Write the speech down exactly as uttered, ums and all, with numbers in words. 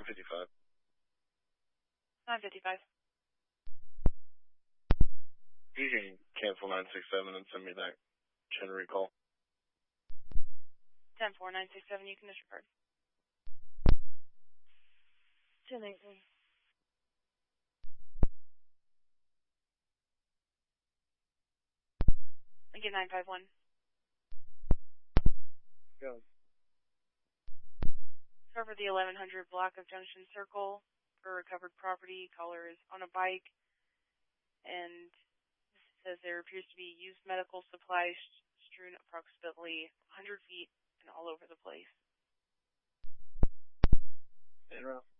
fifty-five. nine fifty-five. You can cancel nine six seven and send me that chain recall. ten four nine six seven, you can disregard. ten eighteen. Again, nine five one. Go. Cover the eleven hundred block of Junction Circle for recovered property. Caller is on a bike, and says there appears to be used medical supplies strewn approximately one hundred feet and all over the place. In route.